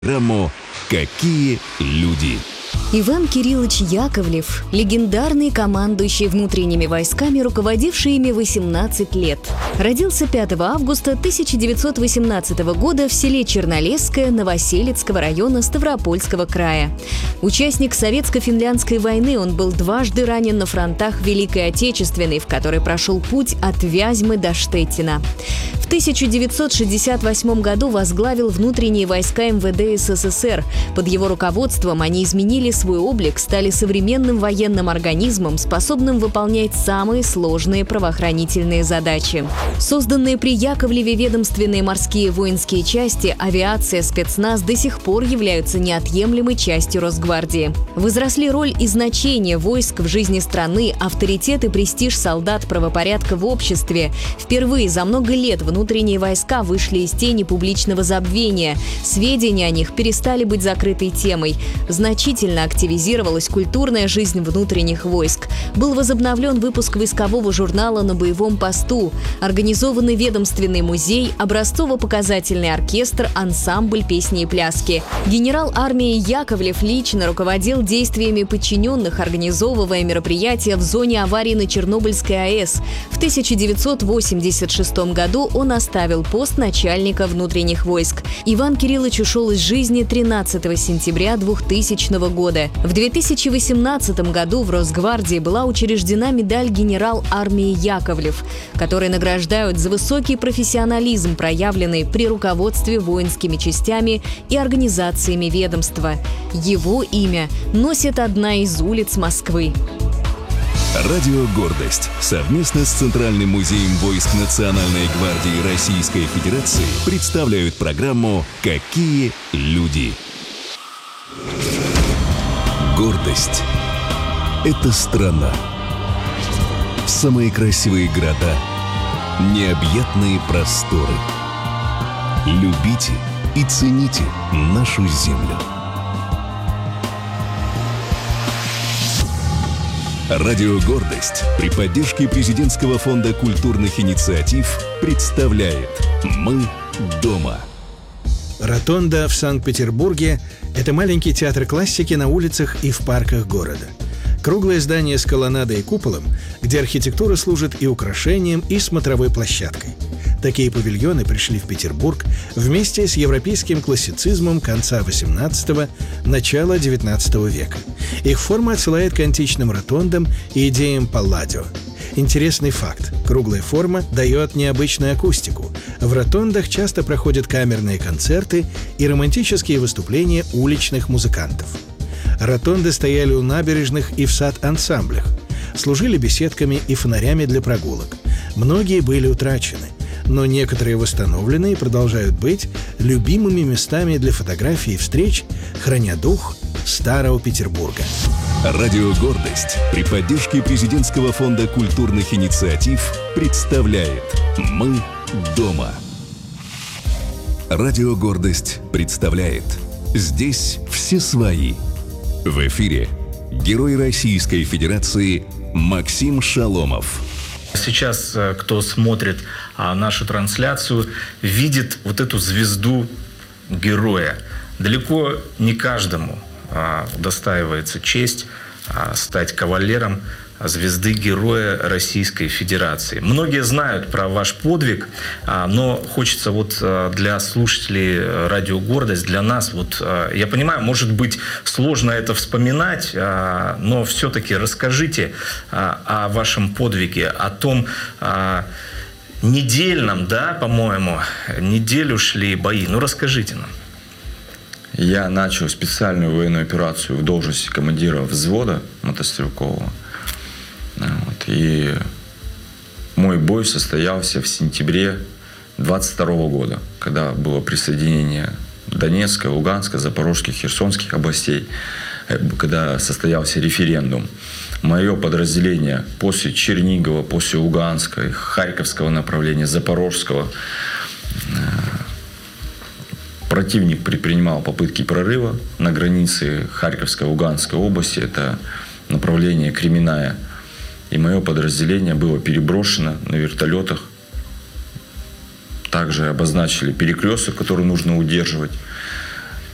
Программу «Какие люди». Иван Кириллович Яковлев – легендарный командующий внутренними войсками, руководивший ими 18 лет. Родился 5 августа 1918 года в селе Чернолесское Новоселицкого района Ставропольского края. Участник Советско-финляндской войны, он был дважды ранен на фронтах Великой Отечественной, в которой прошел путь от Вязьмы до Штеттина. В 1968 году возглавил внутренние войска МВД СССР. Под его руководством они изменили свой облик, стали современным военным организмом, способным выполнять самые сложные правоохранительные задачи. Созданные при Яковлеве ведомственные морские воинские части, авиация, спецназ до сих пор являются неотъемлемой частью Росгвардии. Возросли роль и значение войск в жизни страны, авторитет и престиж солдат правопорядка в обществе. Впервые за много лет внутренние войска вышли из тени публичного забвения. Сведения о них перестали быть закрытой темой. Значительно активизировалась культурная жизнь внутренних войск. Был возобновлен выпуск войскового журнала «На боевом посту», организованный ведомственный музей, образцово-показательный оркестр, ансамбль песни и пляски. Генерал армии Яковлев лично руководил действиями подчиненных, организовывая мероприятия в зоне аварии на Чернобыльской АЭС. В 1986 году он оставил пост начальника внутренних войск. Иван Кириллович ушел из жизни 13 сентября 2000 года. В 2018 году в Росгвардии была учреждена медаль «Генерал армии Яковлев», которой награждают за высокий профессионализм, проявленный при руководстве воинскими частями и организациями ведомства. Его имя носит одна из улиц Москвы. Радио «Гордость» совместно с Центральным музеем войск Национальной гвардии Российской Федерации представляют программу «Какие люди». Гордость – это страна. Самые красивые города, необъятные просторы. Любите и цените нашу землю. Радио «Гордость» при поддержке Президентского фонда культурных инициатив представляет «Мы дома». Ротонда в Санкт-Петербурге – это маленький театр классики на улицах и в парках города. Круглое здание с колоннадой и куполом, где архитектура служит и украшением, и смотровой площадкой. Такие павильоны пришли в Петербург вместе с европейским классицизмом конца XVIII – начала XIX века. Их форма отсылает к античным ротондам и идеям Палладио. Интересный факт. Круглая форма дает необычную акустику. В ротондах часто проходят камерные концерты и романтические выступления уличных музыкантов. Ротонды стояли у набережных и в сад-ансамблях. Служили беседками и фонарями для прогулок. Многие были утрачены, но некоторые восстановлены и продолжают быть любимыми местами для фотографий и встреч, храня дух старого Петербурга. Радио «Гордость» при поддержке Президентского фонда культурных инициатив представляет «Мы дома». Радио «Гордость» представляет «Здесь все свои». В эфире герой Российской Федерации Максим Шаломов. Сейчас, кто смотрит нашу трансляцию, видит вот эту звезду героя. Далеко не каждому удостаивается честь стать кавалером звезды Героя Российской Федерации. Многие знают про ваш подвиг, но хочется вот для слушателей Радио «Гордость», для нас, вот я понимаю, может быть, сложно это вспоминать, но все-таки расскажите о вашем подвиге, о том недельном, да, по-моему, неделю шли бои. Ну, расскажите нам. Я начал специальную военную операцию в должности командира взвода мотострелкового. Вот, и мой бой состоялся в сентябре 22 года, когда было присоединение Донецкой, Луганской, Запорожской, Херсонских областей, когда состоялся референдум. Мое подразделение после Чернигова, после Луганска, Харьковского направления, Запорожского, противник предпринимал попытки прорыва на границе Харьковской и Луганской области. Это направление Кременная. И мое подразделение было переброшено на вертолетах. Также обозначили перекресток, который нужно удерживать.